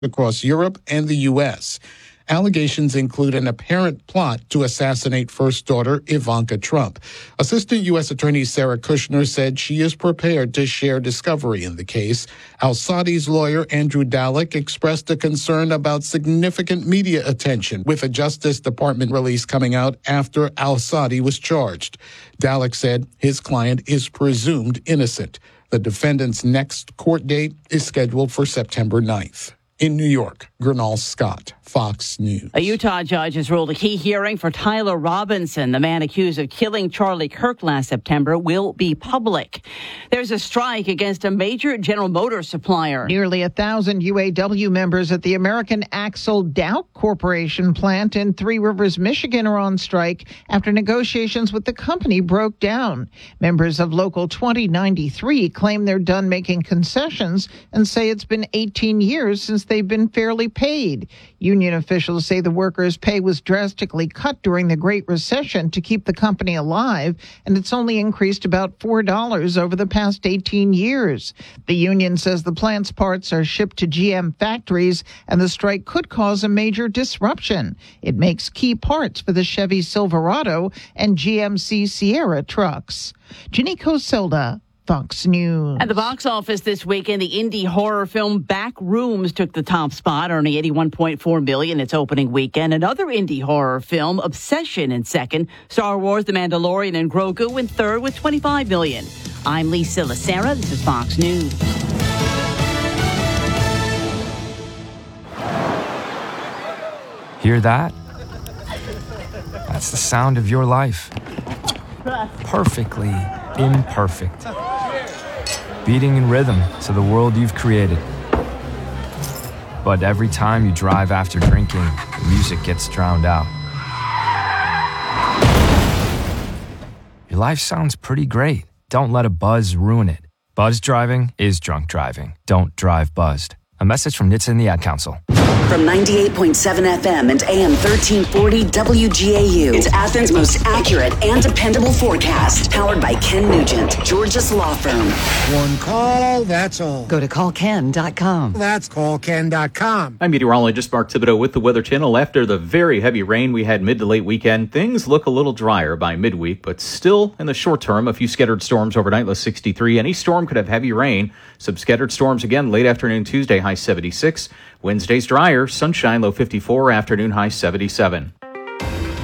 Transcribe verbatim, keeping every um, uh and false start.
across Europe and the U S. Allegations include an apparent plot to assassinate first daughter Ivanka Trump. Assistant U S. Attorney Sarah Kushner said she is prepared to share discovery in the case. Al-Sadi's lawyer Andrew Dalek expressed a concern about significant media attention with a Justice Department release coming out after Al-Sadi was charged. Dalek said his client is presumed innocent. The defendant's next court date is scheduled for September ninth. In New York, Gernal Scott, Fox News. A Utah judge has ruled a key hearing for Tyler Robinson, the man accused of killing Charlie Kirk last September, will be public. There's a strike against a major General Motors supplier. Nearly a thousand U A W members at the American Axle Dow Corporation plant in Three Rivers, Michigan are on strike after negotiations with the company broke down. Members of Local twenty ninety-three claim they're done making concessions and say it's been eighteen years since they've been fairly paid. Union officials say the workers' pay was drastically cut during the Great Recession to keep the company alive, and it's only increased about four dollars over the past eighteen years. The union says the plant's parts are shipped to G M factories, and the strike could cause a major disruption. It makes key parts for the Chevy Silverado and G M C Sierra trucks. Ginny Coselda, Fox News. At the box office this weekend, the indie horror film Back Rooms took the top spot, earning eighty-one point four million dollars its opening weekend. Another indie horror film, Obsession, in second. Star Wars, The Mandalorian, and Grogu in third with twenty-five million dollars. I'm Lisa Lacera. This is Fox News. Hear that? That's the sound of your life. Perfectly imperfect. Beating in rhythm to the world you've created. But every time you drive after drinking, the music gets drowned out. Your life sounds pretty great. Don't let a buzz ruin it. Buzz driving is drunk driving. Don't drive buzzed. A message from N H T S A and the Ad Council. From ninety-eight point seven F M and A M thirteen forty W G A U. It's Athens' most accurate and dependable forecast. Powered by Ken Nugent, George's Law Firm. One call, that's all. Go to call ken dot com. That's call ken dot com. I'm meteorologist Mark Thibodeau with the Weather Channel. After the very heavy rain we had mid to late weekend, things look a little drier by midweek, but still in the short term, a few scattered storms overnight, low sixty-three. Any storm could have heavy rain. Some scattered storms again late afternoon Tuesday, high seventy-six. Wednesday's drier, sunshine, low fifty-four, afternoon high seventy-seven.